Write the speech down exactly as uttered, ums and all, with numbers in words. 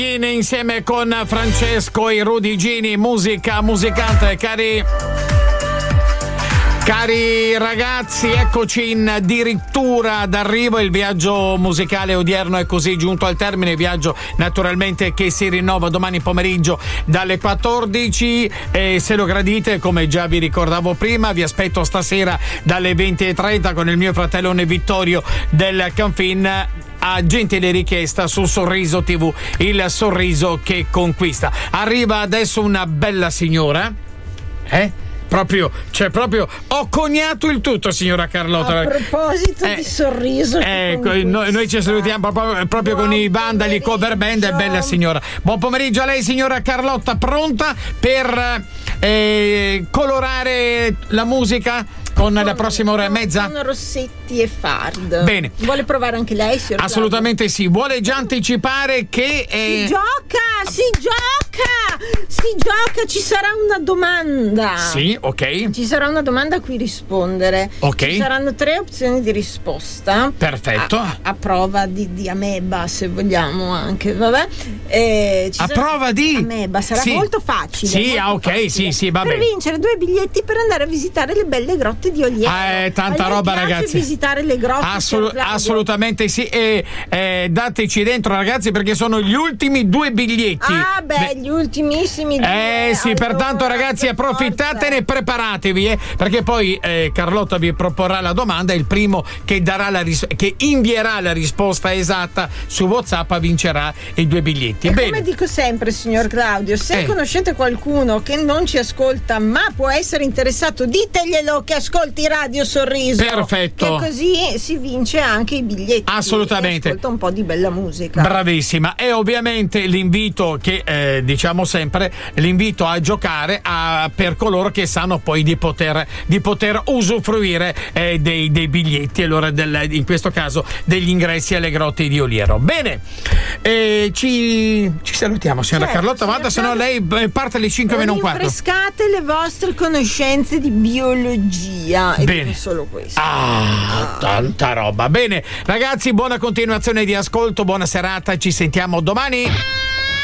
Insieme con Francesco e Rudigini, musica musicante, cari cari ragazzi, eccoci in addirittura d'arrivo. Il viaggio musicale odierno è così giunto al termine, viaggio naturalmente che si rinnova domani pomeriggio dalle quattordici e se lo gradite, come già vi ricordavo prima, vi aspetto stasera dalle venti e trenta con il mio fratellone Vittorio del Canfin a gentile richiesta su Sorriso tivù, il sorriso che conquista. Arriva adesso una bella signora, eh? Proprio, cioè proprio ho coniato il tutto, signora Carlotta. A proposito eh, di Sorriso, ecco, noi, noi ci salutiamo proprio, proprio con i Vandali cover band. È bella signora. Buon pomeriggio a lei, signora Carlotta, pronta per eh, colorare la musica con, con la prossima ora e mezza? Con Rossetti e Fard. Bene. Vuole provare anche lei, signor? Assolutamente sì. Vuole già anticipare che eh... si gioca, si gioca, si gioca. Ci sarà una domanda. Sì, ok. Ci sarà una domanda a cui rispondere. Ok. Ci saranno tre opzioni di risposta. Perfetto. A, a prova di, di ameba, se vogliamo anche, vabbè. Eh, ci a sarà, prova di ameba, sarà sì. molto facile. Sì, molto ah, ok, facile. sì, sì, va per bene. vincere due biglietti per andare a visitare le belle grotte di Oliero. Ah, è tanta roba, ragazzi. Visitare le grotte. Assolut- assolutamente sì. E eh, dateci dentro, ragazzi, perché sono gli ultimi due biglietti. Ah, beh, gli ultimissimi due. Eh sì, allora, pertanto, ragazzi, approfittatene e preparatevi, eh, perché poi eh, Carlotta vi proporrà la domanda. Il primo che darà la ris- che invierà la risposta esatta su WhatsApp vincerà i due biglietti. E Bene. come dico sempre, signor Claudio, se eh. conoscete qualcuno che non ci ascolta ma può essere interessato, diteglielo che ascolti Radio Sorriso. Perfetto. Che così si vince anche i biglietti. Assolutamente. E ascolta un po' di bella musica. Bravissima. E ovviamente l'invito che eh, diciamo sempre, l'invito a giocare a, per coloro che sanno poi di poter di poter usufruire eh, dei, dei biglietti, allora del, in questo caso degli ingressi alle grotte di Oliero. Bene, eh, ci, ci salutiamo, signora certo, Carlotta, vada, se no lei parte alle cinque meno un quarto. Rinfrescate le vostre conoscenze di biologia. E bene, solo questo. Ah, tanta roba. Bene, ragazzi, buona continuazione di ascolto, buona serata, ci sentiamo domani.